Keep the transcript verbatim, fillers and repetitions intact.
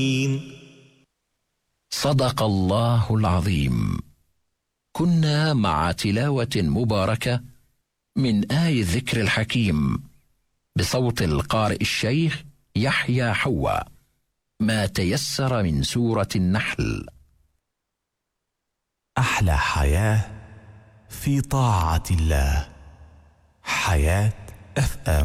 صدق الله العظيم. كنا مع تلاوة مباركة من آي الذكر الحكيم بصوت القارئ الشيخ يحيى حوا، ما تيسر من سورة النحل. أحلى حياة في طاعة الله، حياة أف أم.